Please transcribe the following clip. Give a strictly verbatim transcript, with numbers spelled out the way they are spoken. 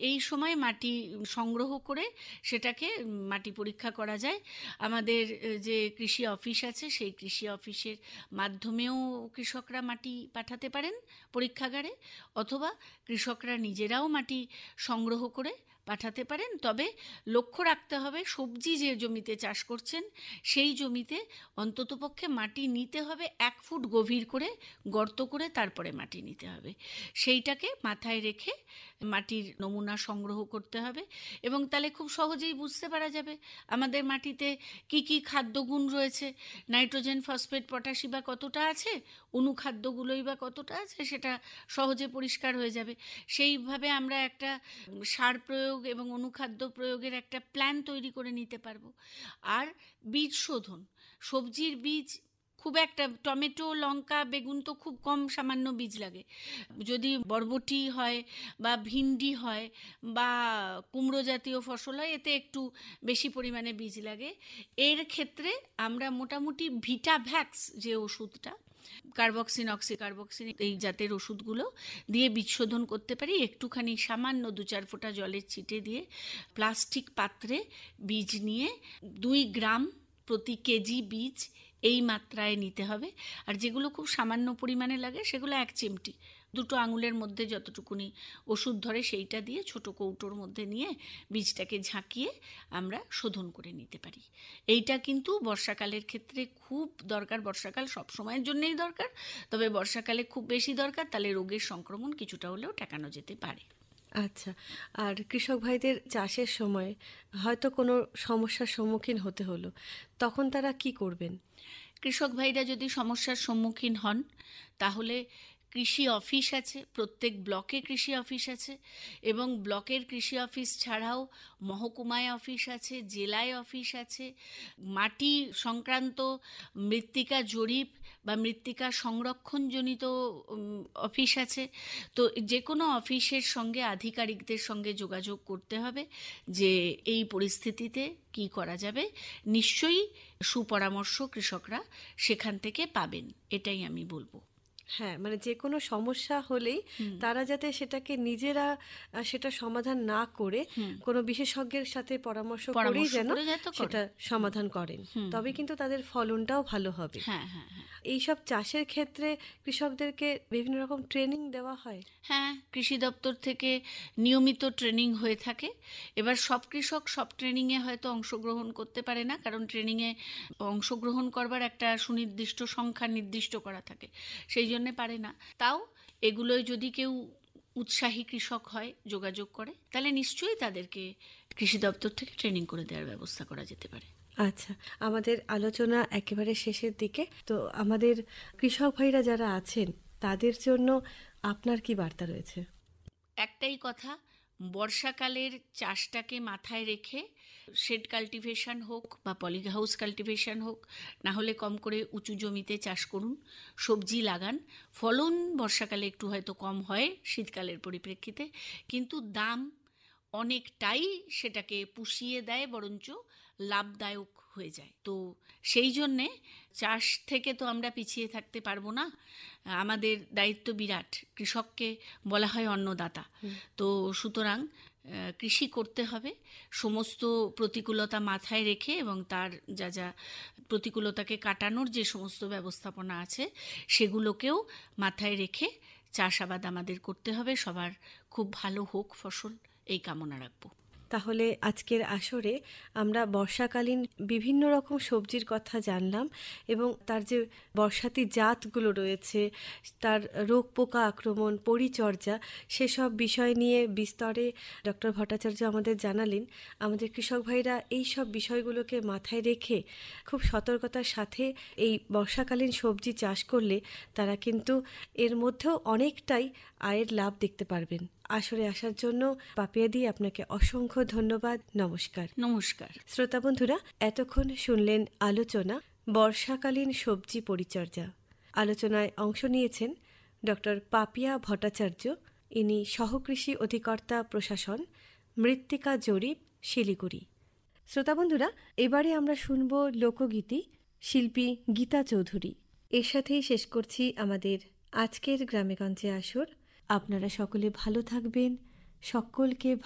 এই সময় মাটি সংগ্রহ করে সেটাকে মাটি পরীক্ষা করা যায়। আমাদের যে কৃষি অফিস আছে সেই কৃষি অফিসের মাধ্যমেও কৃষকরা মাটি পাঠাতে পারেন পরীক্ষাগারে, অথবা কৃষকরা নিজেরাও মাটি সংগ্রহ করে পাঠাতে পারেন। তবে লক্ষ্য রাখতে হবে সবজি যে জমিতে চাষ করছেন সেই জমিতে অন্ততপক্ষে মাটি নিতে হবে এক ফুট গভীর করে গর্ত করে, তারপরে মাটি নিতে হবে। সেইটাকে মাথায় রেখে মাটির নমুনা সংগ্রহ করতে হবে, এবং তাহলে খুব সহজেই বুঝতে পারা যাবে আমাদের মাটিতে কি কি খাদ্যগুণ রয়েছে, নাইট্রোজেন, ফসফেট, পটাশি বা কতটা আছে, অনুখাদ্যগুলোই বা কতটা আছে, সেটা সহজে পরিষ্কার হয়ে যাবে। সেইভাবে আমরা একটা সার প্রয়োগ এবং অনুখাদ্য প্রয়োগের একটা প্ল্যান তৈরি করে নিতে পারবো। আর বীজ শোধন, সবজির বীজ খুব একটা, টমেটো, লঙ্কা, বেগুন তো খুব কম সামান্য বীজ লাগে। যদি বরবটি হয় বা ভিন্ডি হয় বা কুমড়ো জাতীয় ফসল হয়, এতে একটু বেশি পরিমাণে বীজ লাগে। এর ক্ষেত্রে আমরা মোটামুটি ভিটাভ্যাক্স যে ওষুধটা, কার্বক্সিন, অক্সিকার্বক্সিন, এই জাতের ওষুধগুলো দিয়ে বীজ শোধন করতে পারি। একটুখানি সামান্য দু চার ফোঁটা জলের ছিটে দিয়ে প্লাস্টিক পাত্রে বীজ নিয়ে দুই গ্রাম প্রতি কেজি বীজ এই মাত্রায় নিতে হবে। আর যেগুলো খুব সামান্য পরিমাণে লাগে সেগুলো এক চিমটি, দুটো আঙুলের মধ্যে যতটুকুনি ওষুধ ধরে সেইটা দিয়ে ছোট কৌটোর মধ্যে নিয়ে বীজটাকে ঝাঁকিয়ে আমরা শোধন করে নিতে পারি। এইটা কিন্তু বর্ষাকালের ক্ষেত্রে খুব দরকার। বর্ষাকাল সব সময়ের জন্যই দরকার, তবে বর্ষাকালে খুব বেশি দরকার, তাহলে রোগের সংক্রমণ কিছুটা হলেও ঠেকানো যেতে পারে। আচ্ছা, আর কৃষক ভাইদের চাষের সময় হয়তো কোনো সমস্যার সম্মুখীন হতে হলো, তখন তারা কি করবেন? কৃষক ভাইরা যদি সমস্যার সম্মুখীন হন, তাহলে কৃষি অফিস আছে, প্রত্যেক ব্লকে কৃষি অফিস আছে, এবং ব্লকের কৃষি অফিস ছাড়াও মহকুমায় অফিস আছে, জেলায় অফিস আছে, মাটি সংক্রান্ত মৃত্তিকা জরিপ বা মৃত্তিকা সংরক্ষণজনিত অফিস আছে। তো যে কোনো অফিসের সঙ্গে আধিকারিকদের সঙ্গে যোগাযোগ করতে হবে যে এই পরিস্থিতিতে কি করা যাবে। নিশ্চয়ই সুপরামর্শ কৃষকরা সেখান থেকে পাবেন, এটাই আমি বলবো। হ্যাঁ, মানে যে কোনো সমস্যা হলেই তারা যাতে সেটাকে নিজেরা সেটা সমাধান না করে কোনো বিশেষজ্ঞের সাথে পরামর্শ করেই যেন সেটা সমাধান করেন, তবে কিন্তু তাদের ফলনটাও ভালো হবে। হ্যাঁ হ্যাঁ হ্যাঁ এইসব চাষের ক্ষেত্রে কৃষকদেরকে বিভিন্ন রকম ট্রেনিং দেওয়া হয়। হ্যাঁ, কৃষি দপ্তর থেকে নিয়মিত ট্রেনিং হয়ে থাকে। এবার সব কৃষক সব ট্রেনিংয়ে হয়তো অংশগ্রহণ করতে পারে না, কারণ ট্রেনিংয়ে অংশগ্রহণ করবার একটা সুনির্দিষ্ট সংখ্যা নির্দিষ্ট করা থাকে, সেই জন্যে পারে না। তাও এগুলোয় যদি কেউ উৎসাহী কৃষক হয়, যোগাযোগ করে, তাহলে নিশ্চয়ই তাদেরকে কৃষি দপ্তর থেকে ট্রেনিং করে দেওয়ার ব্যবস্থা করা যেতে পারে। আচ্ছা, আমাদের আলোচনা একেবারে শেষের দিকে, তো আমাদের কৃষক ভাইরা যারা আছেন তাদের জন্য আপনার কি বার্তা রয়েছে? একটাই কথা, বর্ষাকালের চাষটাকে মাথায় রেখে শেড কাল্টিভেশন হোক বা পলিহাউস কাল্টিভেশন হোক, না হলে কম করে উঁচু জমিতে চাষ করুন, সবজি লাগান। ফলন বর্ষাকালে একটু হয়তো কম হয় শীতকালের পরিপ্রেক্ষিতে, কিন্তু দাম অনেকটাই সেটাকে পুষিয়ে দেয়, বরঞ্চ লাভদায়ক হয়ে যায়। তো সেই জন্যে চাষ থেকে তো আমরা পিছিয়ে থাকতে পারবো না, আমাদের দায়িত্ব বিরাট। কৃষককে বলা হয় অন্নদাতা। তো সুতরাং কৃষি করতে হবে সমস্ত প্রতিকূলতা মাথায় রেখে, এবং তার যা যা প্রতিকূলতাকে কাটানোর যে সমস্ত ব্যবস্থাপনা আছে সেগুলোকেও মাথায় রেখে চাষাবাদ আমাদের করতে হবে। সবার খুব ভালো হোক ফসল, এই কামনা রাখবো। তাহলে আজকের আসরে আমরা বর্ষাকালীন বিভিন্ন রকম সবজির কথা জানলাম, এবং তার যে বর্ষাতি জাতগুলো রয়েছে, তার রোগ পোকা আক্রমণ, পরিচর্যা, সেসব বিষয় নিয়ে বিস্তরে ডক্টর ভট্টাচার্য আমাদের জানালেন। আমাদের কৃষক ভাইরা এই সব বিষয়গুলোকে মাথায় রেখে খুব সতর্কতার সাথে এই বর্ষাকালীন সবজি চাষ করলে তারা কিন্তু এর মধ্যেও অনেকটাই আয়ের লাভ দেখতে পারবেন। আসরে আসার জন্য পাপিয়া দি আপনাকে অসংখ্য ধন্যবাদ। নমস্কার। নমস্কার। শ্রোতা বন্ধুরা, এতক্ষণ শুনলেন আলোচনা বর্ষাকালীন সবজি পরিচর্যা। আলোচনায় অংশ নিয়েছেন ডক্টর পাপিয়া ভট্টাচার্য, ইনি সহকৃষি অধিকর্তা, প্রশাসন, মৃত্তিকা জরিপ, শিলিগুড়ি। শ্রোতা বন্ধুরা, এবারে আমরা শুনব লোকগীতি, শিল্পী গীতা চৌধুরী। এর সাথেই শেষ করছি আমাদের আজকের গ্রামেগঞ্জে আসর। আপনারা সকলে ভালো থাকবেন, সকলকে